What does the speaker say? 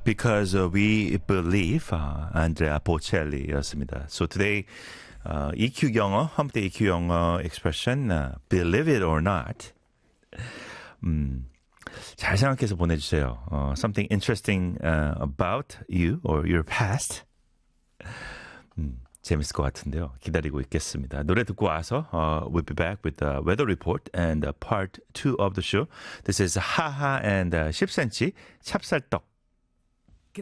Because we believe Andrea Bocelli였습니다. So today EQ 영어, 험때 EQ 영어 expression believe it or not. 잘 생각해서 보내주세요. Something interesting about you or your past. 재밌을 것 같은데요. 기다리고 있겠습니다. 노래 듣고 와서 we'll be back with the weather report and part 2 of the show. This is 하하 and 10cm 찹쌀떡.